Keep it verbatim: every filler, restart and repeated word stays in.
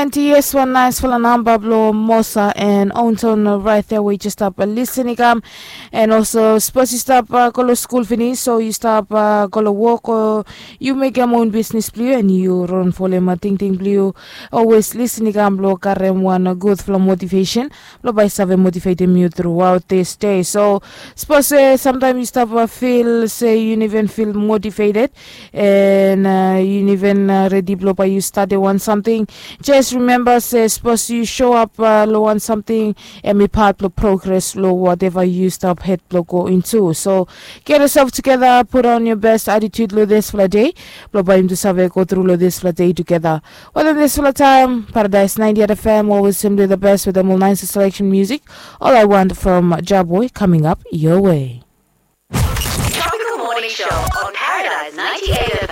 And yes, one nice for number Blo Mosa and Onton right there. We just stop uh, listening um, and also suppose you stop uh, go to school finish, so you stop uh, go to work or you make your own business blue and you run for them ting ting blue. Always listening um Blo karem one good flow motivation. Blo by seven motivating you throughout this day. So suppose uh, sometimes you stop uh, feel say you even feel motivated and uh, you even uh, ready Blo by you study one something. Just remember, say, suppose you show up uh, low on something and be part of progress, low whatever you stop head low go into. So get yourself together, put on your best attitude, low this for the day. Blow by him to survey, go through low this for the day together. Well, this for the time, Paradise ninety F M, always simply the best with the more nice selection music. All I want from Jaboy coming up your way. Tropical Morning Show on Paradise ninety-eight F M.